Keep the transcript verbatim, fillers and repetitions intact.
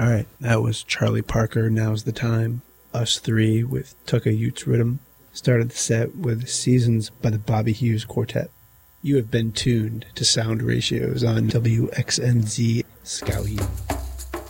All right, that was Charlie Parker, Now's the Time. Us Three with Tucka Utes Rhythm. Started the set with Seasons by the Bobby Hughes Quartet. You have been tuned to Sound Ratios on W X N Z Skowhew.